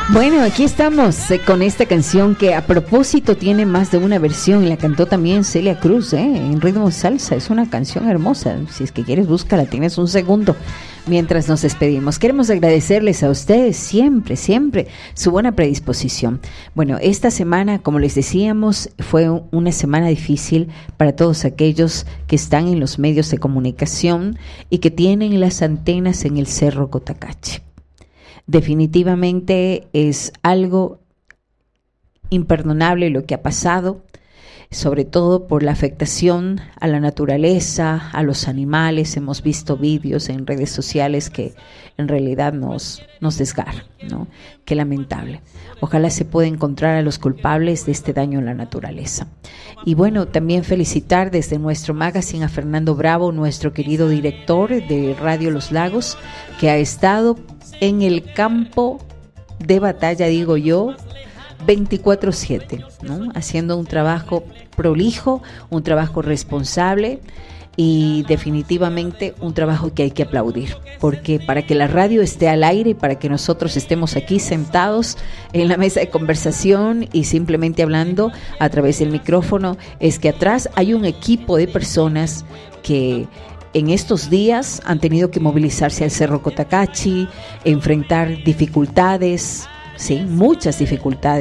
Bueno, aquí estamos con esta canción que a propósito tiene más de una versión y la cantó también Celia Cruz, en ritmo salsa. Es una canción hermosa. Si es que quieres, búscala, tienes un segundo mientras nos despedimos. Queremos agradecerles a ustedes siempre su buena predisposición. Bueno, esta semana, como les decíamos, fue una semana difícil para todos aquellos que están en los medios de comunicación y que tienen las antenas en el Cerro Cotacachi. Definitivamente es algo imperdonable lo que ha pasado, sobre todo por la afectación a la naturaleza, a los animales. Hemos visto vídeos en redes sociales que en realidad nos desgarran, ¿no? Qué lamentable. Ojalá se pueda encontrar a los culpables de este daño a la naturaleza. Y bueno, también felicitar desde nuestro magazine a Fernando Bravo, nuestro querido director de Radio Los Lagos, que ha estado en el campo de batalla, digo yo, 24/7, ¿no? Haciendo un trabajo prolijo, un trabajo responsable y definitivamente un trabajo que hay que aplaudir, porque para que la radio esté al aire y para que nosotros estemos aquí sentados en la mesa de conversación y simplemente hablando a través del micrófono, es que atrás hay un equipo de personas que en estos días han tenido que movilizarse al Cerro Cotacachi, enfrentar dificultades, sí, muchas dificultades.